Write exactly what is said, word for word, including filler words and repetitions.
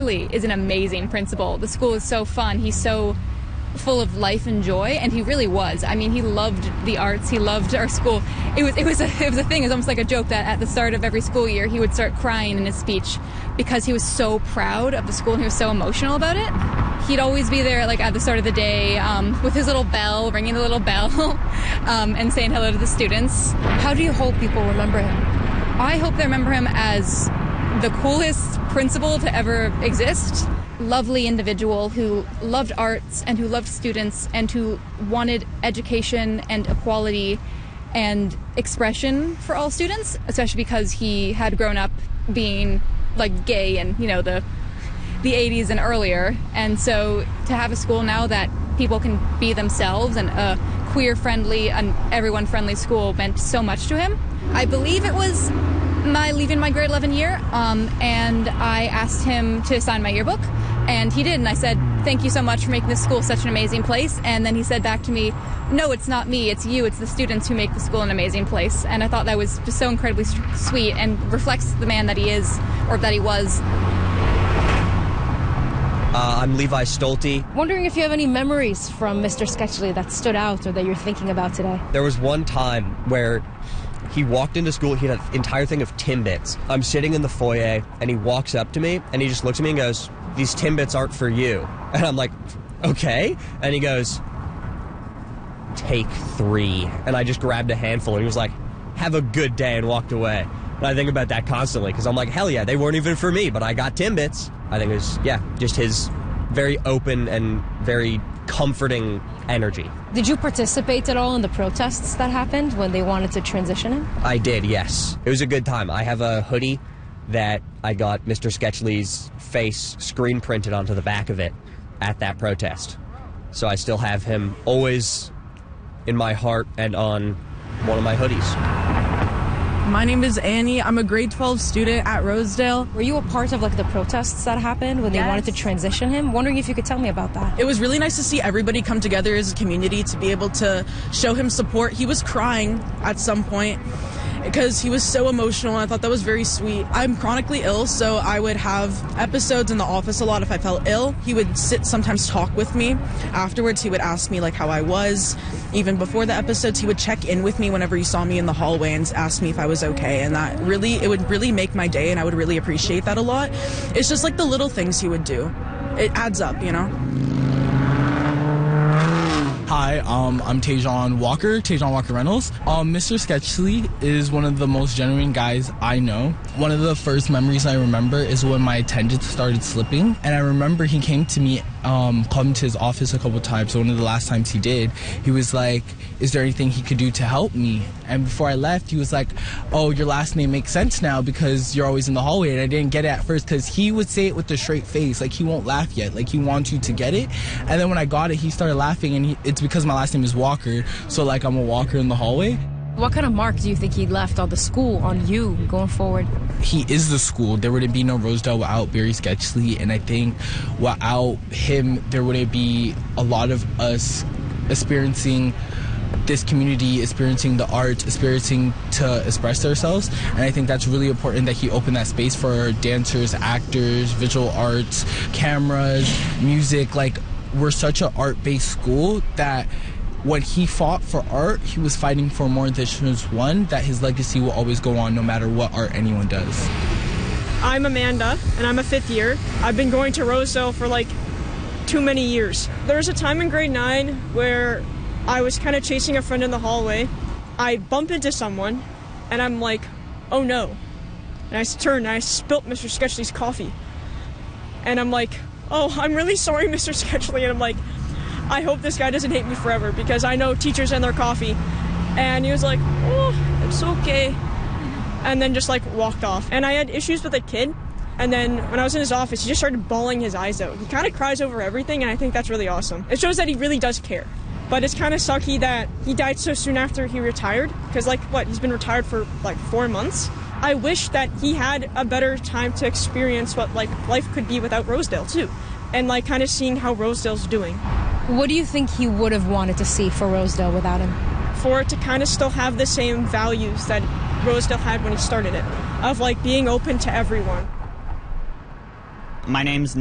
Really is an amazing principal. The school is so fun. He's so full of life and joy, and he really was. I mean, he loved the arts. He loved our school. It was it was a, it was a thing. It was almost like a joke that at the start of every school year, he would start crying in his speech because he was so proud of the school and he was so emotional about it. He'd always be there, like at the start of the day, um, with his little bell, ringing the little bell, um, and saying hello to the students. How do you hope people remember him? I hope they remember him as the coolest principal to ever exist. Lovely individual who loved arts and who loved students and who wanted education and equality and expression for all students, especially because he had grown up being like gay in, you know, the the eighties and earlier. And so to have a school now that people can be themselves and a queer friendly and everyone friendly school meant so much to him. I believe it was my leaving my grade eleven year, um, and I asked him to sign my yearbook, and he did, and I said, thank you so much for making this school such an amazing place. And then he said back to me, no, it's not me, it's you, it's the students who make the school an amazing place. And I thought that was just so incredibly sweet and reflects the man that he is, or that he was. Uh, I'm Levi Stolte. Wondering if you have any memories from Mister Sketchley that stood out or that you're thinking about today. There was one time where he walked into school, he had an entire thing of Timbits. I'm sitting in the foyer, and he walks up to me, and he just looks at me and goes, these Timbits aren't for you. And I'm like, okay. And he goes, take three. And I just grabbed a handful, and he was like, have a good day, and walked away. And I think about that constantly, because I'm like, hell yeah, they weren't even for me, but I got Timbits. I think it was, yeah, just his very open and very comforting energy. Did you participate at all in the protests that happened when they wanted to transition him? I did, yes. It was a good time. I have a hoodie that I got Mister Sketchley's face screen printed onto the back of it at that protest. So I still have him always in my heart and on one of my hoodies. My name is Annie. I'm a grade twelve student at Rosedale. Were you a part of like the protests that happened when they Yes. wanted to transition him? Wondering if you could tell me about that. It was really nice to see everybody come together as a community to be able to show him support. He was crying at some point because he was so emotional, and I thought that was very sweet. I'm chronically ill, so I would have episodes in the office a lot if I felt ill. He would sit, sometimes talk with me. Afterwards, he would ask me like how I was. Even before the episodes, he would check in with me whenever he saw me in the hallway and ask me if I was okay, and that really, it would really make my day, and I would really appreciate that a lot. It's just like the little things he would do. It adds up, you know? Hi, um, I'm Tajon Walker, Tajon Walker Reynolds. Um, Mister Sketchley is one of the most genuine guys I know. One of the first memories I remember is when my attendance started slipping, and I remember he came to me, um, called me to his office a couple times. So one of the last times he did, he was like, is there anything he could do to help me? And before I left, he was like, oh, your last name makes sense now because you're always in the hallway. And I didn't get it at first because he would say it with a straight face, like he won't laugh yet, like he wants you to get it. And then when I got it, he started laughing, and he, it's because my last name is Walker, so like I'm a walker in the hallway. What kind of mark do you think he left on the school, on you, going forward? He is the school. There wouldn't be no Rosedale without Barry Sketchley, and I think without him, there wouldn't be a lot of us experiencing this community, experiencing the arts, experiencing to express ourselves. And I think that's really important that he opened that space for dancers, actors, visual arts, cameras, music. Like, we're such an art-based school that when he fought for art, he was fighting for more than just one, that his legacy will always go on no matter what art anyone does. I'm Amanda, and I'm a fifth year. I've been going to Rosedale for like too many years. There was a time in grade nine where I was kind of chasing a friend in the hallway. I bump into someone, and I'm like, oh no. And I turn, and I spilt Mister Sketchley's coffee. And I'm like, oh, I'm really sorry, Mister Sketchley. And I'm like, I hope this guy doesn't hate me forever because I know teachers and their coffee. And he was like, oh, it's okay. And then just like walked off. And I had issues with a kid. And then when I was in his office, he just started bawling his eyes out. He kind of cries over everything, and I think that's really awesome. It shows that he really does care. But it's kind of sucky that he died so soon after he retired. Because like, what, he's been retired for like four months? I wish that he had a better time to experience what like life could be without Rosedale too. And like kind of seeing how Rosedale's doing. What do you think he would have wanted to see for Rosedale without him? For it to kind of still have the same values that Rosedale had when he started it. Of like being open to everyone. My name's